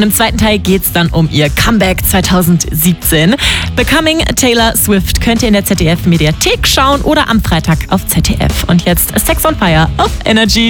Und im zweiten Teil geht es dann um ihr Comeback 2017. Becoming Taylor Swift könnt ihr in der ZDF-Mediathek schauen oder am Freitag auf ZDF. Und jetzt Sex on Fire auf Energy.